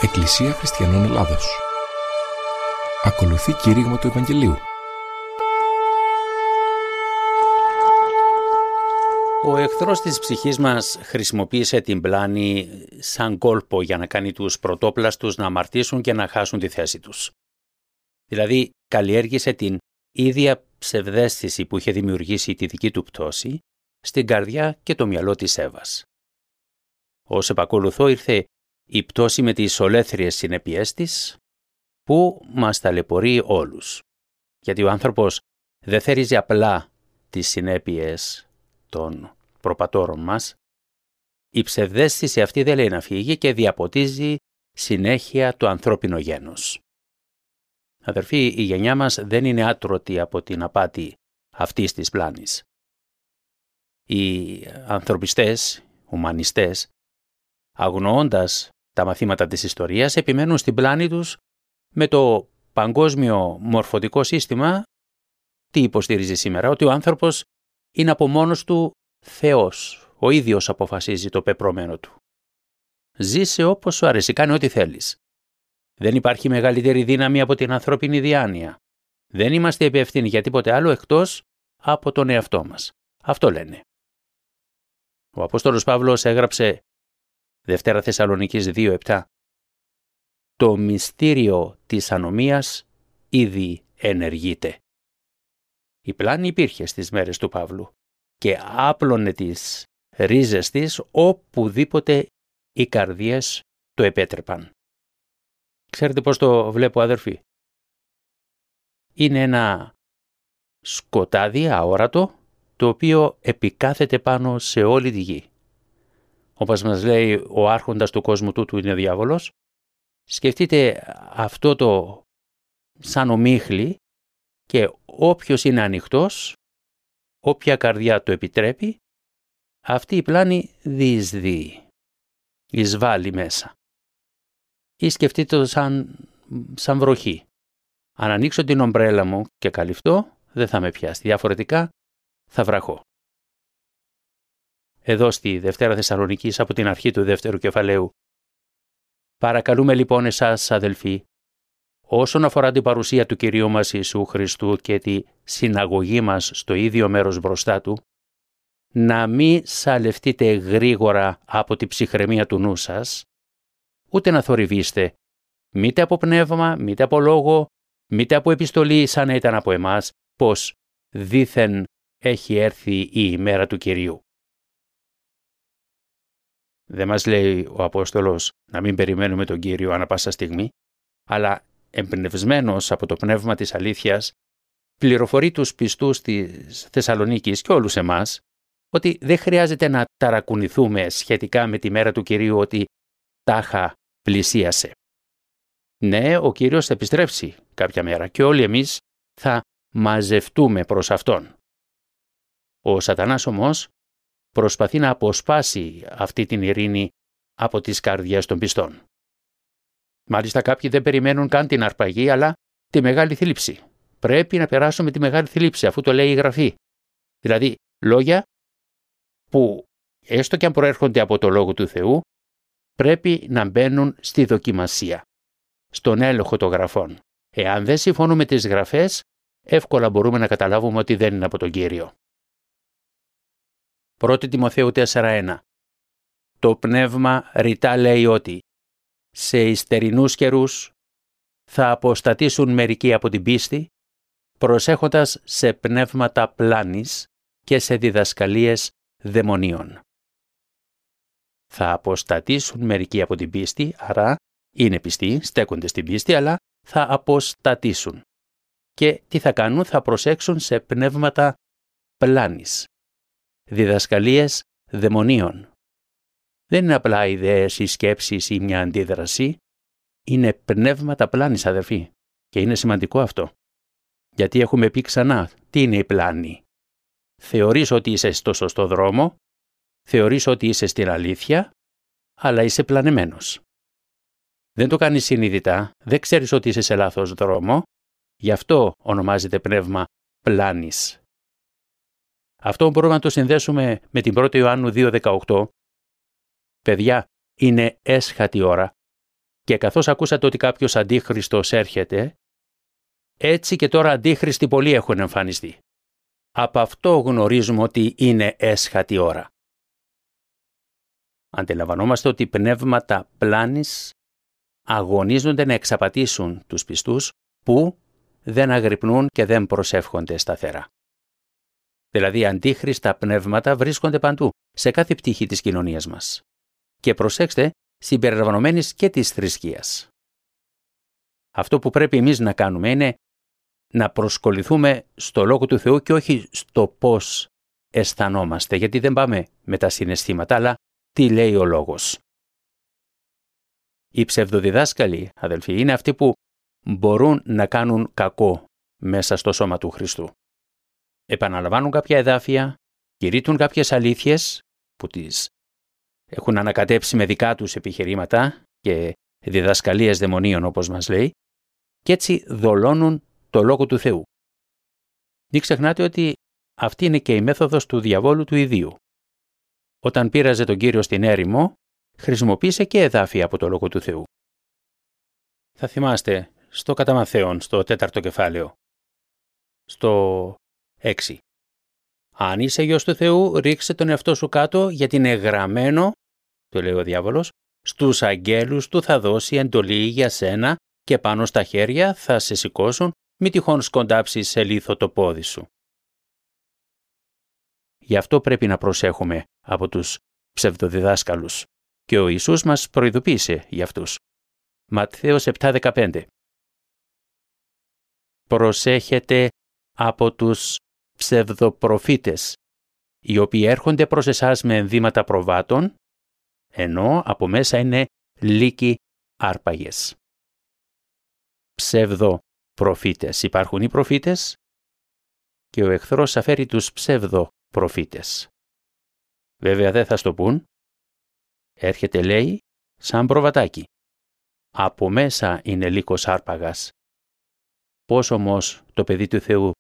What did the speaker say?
Εκκλησία Χριστιανών Ελλάδος. Ακολουθεί κήρυγμα του Ευαγγελίου. Ο εχθρός της ψυχής μας χρησιμοποίησε την πλάνη σαν κόλπο για να κάνει τους πρωτόπλαστους να αμαρτήσουν και να χάσουν τη θέση τους. Δηλαδή, καλλιέργησε την ίδια ψευδαίσθηση που είχε δημιουργήσει τη δική του πτώση στην καρδιά και το μυαλό της Εύας. Ως επακολουθώ ήρθε η πτώση με τις ολέθριες συνέπειές της, που μας ταλαιπωρεί όλους. Γιατί ο άνθρωπος δεν θερίζει απλά τις συνέπειες των προπατώρων μας. Η ψευδαίσθηση αυτή δεν λέει να φύγει και διαποτίζει συνέχεια το ανθρώπινο γένος. Αδερφοί, η γενιά μας δεν είναι άτρωτη από την απάτη αυτής της πλάνης. Οι ανθρωπιστές, ουμανιστές, αγνοώντας τα μαθήματα της ιστορίας, επιμένουν στην πλάνη τους με το παγκόσμιο μορφωτικό σύστημα. Τι υποστηρίζει σήμερα? Ότι ο άνθρωπος είναι από μόνος του Θεός. Ο ίδιος αποφασίζει το πεπρωμένο του. Ζήσε όπως σου αρέσει, κάνε ό,τι θέλεις. Δεν υπάρχει μεγαλύτερη δύναμη από την ανθρώπινη διάνοια. Δεν είμαστε υπεύθυνοι για τίποτε άλλο εκτός από τον εαυτό μας. Αυτό λένε. Ο Απόστολος Παύλος έγραψε Δευτέρα Θεσσαλονικής 2:7. Το μυστήριο της ανομίας ήδη ενεργείται. Η πλάνη υπήρχε στις μέρες του Παύλου και άπλωνε τις ρίζες της οπουδήποτε οι καρδιές το επέτρεπαν. Ξέρετε πώς το βλέπω, αδερφοί? Είναι ένα σκοτάδι αόρατο, το οποίο επικάθεται πάνω σε όλη τη γη. Όπως μας λέει ο άρχοντας του κόσμου τούτου είναι ο διάβολος. Σκεφτείτε αυτό το σαν ομίχλη και όποιος είναι ανοιχτός, όποια καρδιά το επιτρέπει, αυτή η πλάνη διεισδύει, εισβάλλει μέσα. Ή σκεφτείτε το σαν βροχή. Αν ανοίξω την ομπρέλα μου και καλυφτώ, δεν θα με πιάσει. Διαφορετικά θα βραχώ. Εδώ στη Δευτέρα Θεσσαλονικής, από την αρχή του δεύτερου κεφαλαίου, παρακαλούμε λοιπόν εσάς, αδελφοί, όσον αφορά την παρουσία του Κυρίου μας Ιησού Χριστού και τη συναγωγή μας στο ίδιο μέρος μπροστά Του, να μην σαλευτείτε γρήγορα από την ψυχραιμία του νου σας, ούτε να θορυβείστε, μήτε από πνεύμα, μήτε από λόγο, μήτε από επιστολή σαν να ήταν από εμάς, πως δήθεν έχει έρθει η ημέρα του Κυρίου. Δεν μας λέει ο Απόστολος να μην περιμένουμε τον Κύριο ανά πάσα στιγμή, αλλά εμπνευσμένος από το πνεύμα της αλήθειας, πληροφορεί τους πιστούς της Θεσσαλονίκης και όλους εμάς ότι δεν χρειάζεται να ταρακουνηθούμε σχετικά με τη μέρα του Κυρίου, ότι τάχα πλησίασε. Ναι, ο Κύριος θα επιστρέψει κάποια μέρα και όλοι εμείς θα μαζευτούμε προς Αυτόν. Ο Σατανάς όμως προσπαθεί να αποσπάσει αυτή την ειρήνη από τις καρδιές των πιστών. Μάλιστα κάποιοι δεν περιμένουν καν την αρπαγή, αλλά τη μεγάλη θλίψη. Πρέπει να περάσουμε τη μεγάλη θλίψη, αφού το λέει η Γραφή. Δηλαδή, λόγια που, έστω και αν προέρχονται από το Λόγο του Θεού, πρέπει να μπαίνουν στη δοκιμασία, στον έλεγχο των Γραφών. Εάν δεν συμφωνούμε τις Γραφές, εύκολα μπορούμε να καταλάβουμε ότι δεν είναι από τον Κύριο. 1 Τιμοθέου 4:1. Το Πνεύμα ρητά λέει ότι σε υστερινούς καιρούς θα αποστατήσουν μερικοί από την πίστη, προσέχοντας σε πνεύματα πλάνης και σε διδασκαλίες δαιμονίων. Θα αποστατήσουν μερικοί από την πίστη, άρα είναι πιστοί, στέκονται στην πίστη, αλλά θα αποστατήσουν. Και τι θα κάνουν? Θα προσέξουν σε πνεύματα πλάνης. Διδασκαλίες δαιμονίων. Δεν είναι απλά ιδέες ή σκέψεις ή μια αντίδραση. Είναι πνεύματα πλάνης, αδερφοί. Και είναι σημαντικό αυτό. Γιατί έχουμε πει ξανά, τι είναι η πλάνη? Θεωρείς ότι είσαι στο σωστό δρόμο, θεωρείς ότι είσαι στην αλήθεια, αλλά είσαι πλανεμένος. Δεν το κάνεις συνειδητά, δεν ξέρεις ότι είσαι σε λάθος δρόμο, γι' αυτό ονομάζεται πνεύμα πλάνης. Αυτό μπορούμε να το συνδέσουμε με την 1 Ιωάννου 2:18. Παιδιά, είναι έσχατη ώρα Και καθώς ακούσατε ότι κάποιος αντίχριστος έρχεται, έτσι και τώρα αντίχριστοι πολλοί έχουν εμφανιστεί. Από αυτό γνωρίζουμε ότι είναι έσχατη ώρα. Αντιλαμβανόμαστε ότι πνεύματα πλάνης αγωνίζονται να εξαπατήσουν τους πιστούς που δεν αγρυπνούν και δεν προσεύχονται σταθερά. Δηλαδή, αντίχριστα πνεύματα βρίσκονται παντού, σε κάθε πτυχή της κοινωνίας μας. Και προσέξτε, συμπεριλαμβανομένης και της θρησκείας. Αυτό που πρέπει εμείς να κάνουμε είναι να προσκοληθούμε στο Λόγο του Θεού και όχι στο πώς αισθανόμαστε, γιατί δεν πάμε με τα συναισθήματα, αλλά τι λέει ο Λόγος. Οι ψευδοδιδάσκαλοι, αδελφοί, είναι αυτοί που μπορούν να κάνουν κακό μέσα στο σώμα του Χριστού. Επαναλαμβάνουν κάποια εδάφια, κηρύττουν κάποιες αλήθειες που τις έχουν ανακατέψει με δικά τους επιχειρήματα και διδασκαλίες δαιμονίων, όπως μας λέει, και έτσι δολώνουν το Λόγο του Θεού. Μην ξεχνάτε ότι αυτή είναι και η μέθοδος του διαβόλου του ιδίου. Όταν πείραζε τον Κύριο στην έρημο, χρησιμοποίησε και εδάφια από το Λόγο του Θεού. Θα θυμάστε στο κατά Μαθαίον, στο 4ο κεφάλαιο, στο 6. Αν είσαι γιος του Θεού, ρίξε τον εαυτό σου κάτω, γιατί είναι γραμμένο, το λέει ο διάβολος, στους αγγέλους του θα δώσει εντολή για σένα και πάνω στα χέρια θα σε σηκώσουν, μη τυχόν σκοντάψεις σε λίθο το πόδι σου. Γι' αυτό πρέπει να προσέχουμε από τους ψευδοδιδάσκαλους. Και ο Ιησούς μας προειδοποίησε για αυτούς. Ματθαίος 7:15. Προσέχετε από τους ψευδοπροφήτες, οι οποίοι έρχονται προς εσάς με ενδύματα προβάτων, ενώ από μέσα είναι λύκοι άρπαγες. Ψευδοπροφήτες. Υπάρχουν οι προφήτες και ο εχθρός αφέρει τους ψευδοπροφήτες. Βέβαια δεν θα στο πούν. Έρχεται, λέει, σαν προβατάκι. Από μέσα είναι λύκος άρπαγας. Πώς όμως το παιδί του Θεού